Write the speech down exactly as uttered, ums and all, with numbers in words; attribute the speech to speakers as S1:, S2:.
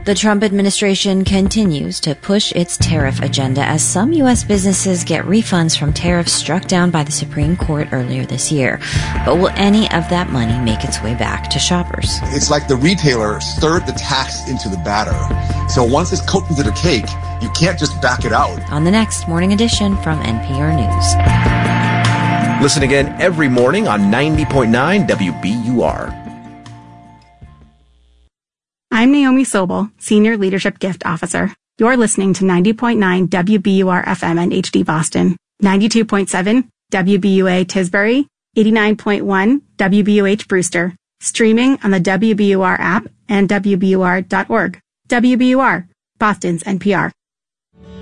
S1: The Trump administration continues to push its tariff agenda as some U S businesses get refunds from tariffs struck down by the Supreme Court earlier this year. But will any of that money make its way back to shoppers?
S2: It's like the retailer stirred the tax into the batter. So once it's cooked into the cake, you can't just back it out.
S1: On the next Morning Edition from N P R News.
S3: Listen again every morning on ninety point nine W B U R.
S4: I'm Naomi Sobel, Senior Leadership Gift Officer. You're listening to ninety point nine W B U R F M and H D Boston, ninety-two point seven W B U A Tisbury, eighty-nine point one W B U H Brewster, streaming on the W B U R app and W B U R dot org. W B U R, Boston's N P R.